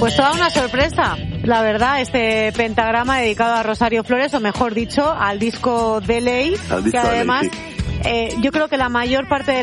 Pues toda una sorpresa, la verdad, este pentagrama dedicado a Rosario Flores, o mejor dicho, al disco de Ley, que además yo creo que la mayor parte de